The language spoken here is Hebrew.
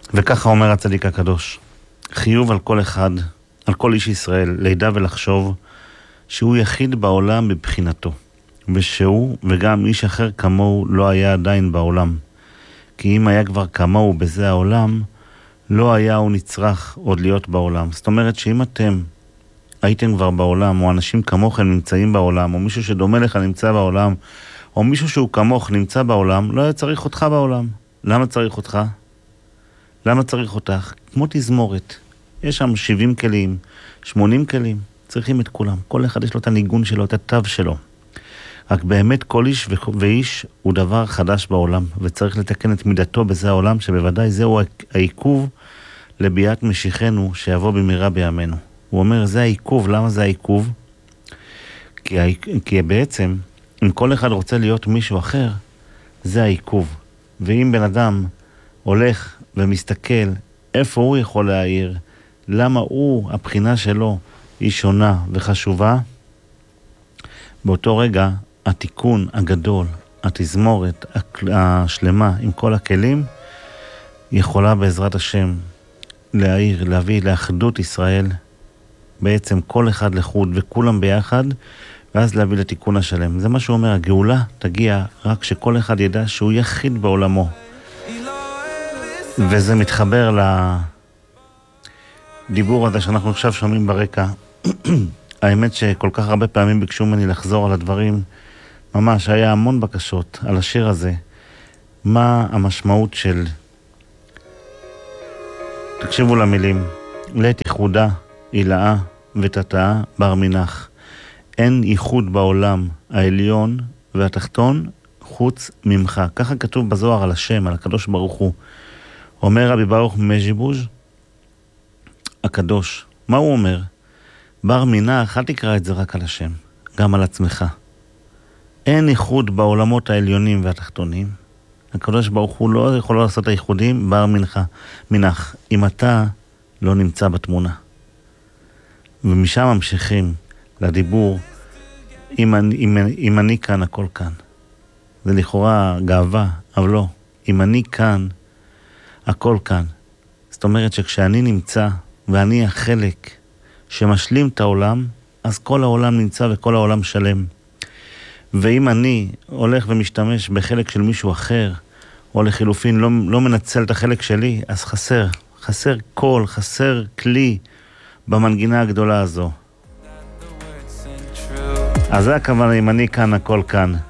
וככה אומר הצדיק הקדוש, חיוב על כל אחד, על כל איש ישראל, לידע ולחשוב שהוא יחיד בעולם בבחינתו, ושהוא וגם איש אחר כמוהו לא היה עדיין בעולם. כי אם היה כבר כמוהו בזה העולם, לא היה הוא נצרך עוד להיות בעולם. זאת אומרת שאם אתם הייתם כבר בעולם, או אנשים כמוכם נמצאים בעולם, או מישהו שדומה לך נמצא בעולם, או מישהו שהוא כמוך נמצא בעולם, לא היה צריך אותך בעולם. למה צריך אותך? למה צריך אותך? כמו תזמורת. יש שם 70 כלים, 80 כלים, צריכים את כולם. כל אחד יש לו את הניגון שלו, את התו שלו. רק באמת כל איש ואיש הוא דבר חדש בעולם, וצריך לתקן את מידתו בזה העולם, שבוודאי זהו העיכוב לביאת משיחנו שיבוא במהרה בימינו. הוא אומר, זה העיכוב. למה זה העיכוב? כי בעצם, אם כל אחד רוצה להיות מישהו אחר, זה העיכוב. ואם בן אדם הולך ומסתכל איפה הוא יכול להעיר, למה הוא, הבחינה שלו, היא שונה וחשובה, באותו רגע, התיקון הגדול, התזמורת השלמה עם כל הכלים, יכולה בעזרת השם להעיר, להביא לאחדות ישראל, בעצם כל אחד לחוד וכולם ביחד, ואז להביא לתיקון השלם. זה מה שהוא אומר, הגאולה תגיע רק שכל אחד ידע שהוא יחיד בעולמו. וזה מתחבר לדיבור הזה שאנחנו עכשיו שומעים ברקע. האמת שכל כך הרבה פעמים ביקשו ממני לחזור על הדברים, ממש היה המון בקשות על השיר הזה. מה המשמעות של, תקשיבו למילים, לית ייחודה, הילאה ותתאה בר מנח. אין ייחוד בעולם העליון והתחתון חוץ ממך. ככה כתוב בזוהר על השם, על הקדוש ברוך הוא. אומר רבי ברוך מז'יבוז' הקדוש. מה הוא אומר? בר מנח, אל תקרא את זה רק על השם, גם על עצמך. אין ייחוד בעולמות העליונים והתחתונים. הקדוש ברוך הוא לא יכול לעשות את הייחודים בר מנח, אם אתה לא נמצא בתמונה. ומשם ממשיכים לדיבור, אם אני כאן, הכל כאן. זה לכאורה גאווה, אבל לא. אם אני כאן, הכל כאן. זאת אומרת שכשאני נמצא, ואני החלק שמשלים את העולם, אז כל העולם נמצא וכל העולם שלם. ואם אני הולך ומשתמש בחלק של מישהו אחר, או לחילופין לא מנצל את החלק שלי, אז חסר קול, חסר כלי במנגינה הגדולה הזו. אז זה הכוונה, אם אני כאן, הכל כאן.